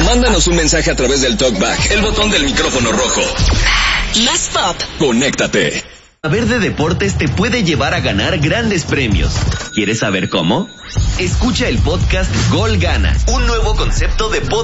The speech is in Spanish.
Mándanos un mensaje a través del TalkBack, el botón del micrófono rojo. Más pop. Conéctate. Saber de deportes te puede llevar a ganar grandes premios. ¿Quieres saber cómo? Escucha el podcast Gol Gana, un nuevo concepto de podcast.